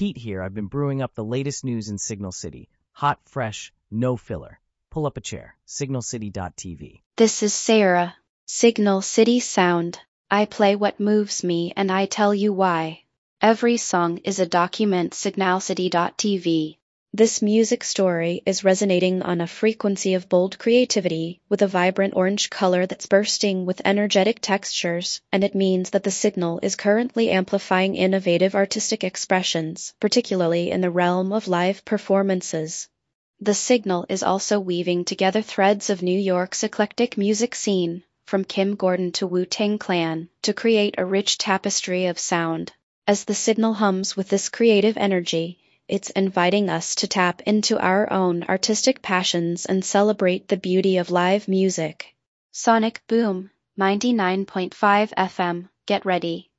Pete here. I've been brewing up the latest news in Signal City. Hot, fresh, no filler. Pull up a chair. Signalcity.tv. This is Sarah. Signal City Sound. I play what moves me and I tell you why. Every song is a document. Signalcity.tv. This music story is resonating on a frequency of bold creativity, with a vibrant orange color that's bursting with energetic textures, and it means that the signal is currently amplifying innovative artistic expressions, particularly in the realm of live performances. The signal is also weaving together threads of New York's eclectic music scene, from Kim Gordon to Wu-Tang Clan, to create a rich tapestry of sound. As the signal hums with this creative energy, it's inviting us to tap into our own artistic passions and celebrate the beauty of live music. Sonic Boom, 99.5 FM, get ready.